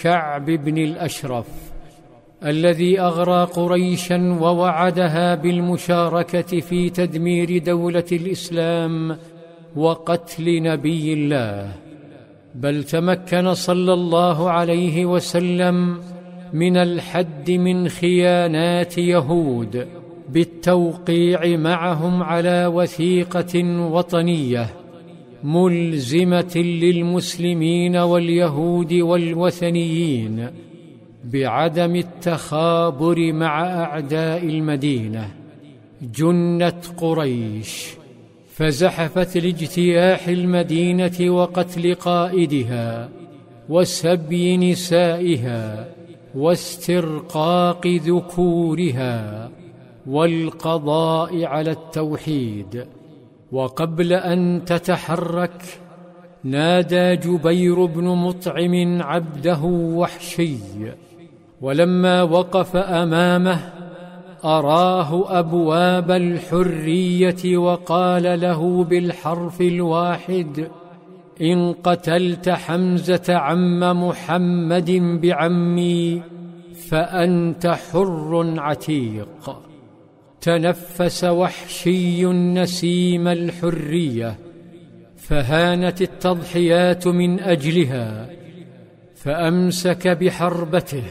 كعب بن الأشرف الذي أغرى قريشا ووعدها بالمشاركة في تدمير دولة الإسلام وقتل نبي الله، بل تمكن صلى الله عليه وسلم من الحد من خيانات يهود بالتوقيع معهم على وثيقة وطنية ملزمة للمسلمين واليهود والوثنيين بعدم التخابر مع أعداء المدينة. جنت قريش فزحفت لاجتياح المدينة وقتل قائدها وسبي نسائها واسترقاق ذكورها والقضاء على التوحيد. وقبل أن تتحرك نادى جبير بن مطعم عبده وحشي، ولما وقف أمامه أراه أبواب الحرية وقال له بالحرف الواحد: إن قتلت حمزة عم محمد بعمي فأنت حر عتيق. تنفس وحشي نسيم الحرية فهانت التضحيات من أجلها، فأمسك بحربته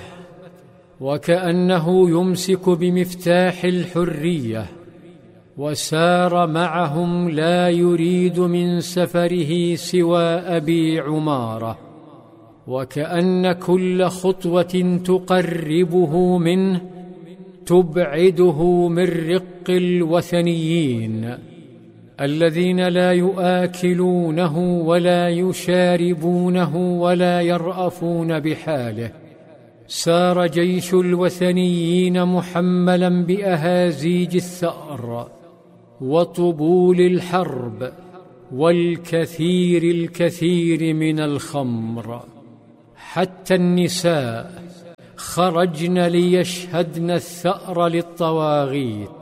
وكأنه يمسك بمفتاح الحرية وسار معهم لا يريد من سفره سوى أبي عمارة، وكأن كل خطوة تقربه منه تبعده من رق الوثنيين الذين لا يؤكلونه ولا يشاربونه ولا يرأفون بحاله. سار جيش الوثنيين محملا بأهازيج الثأر وطبول الحرب والكثير من الخمر، حتى النساء خرجن ليشهدن الثأر للطواغيت.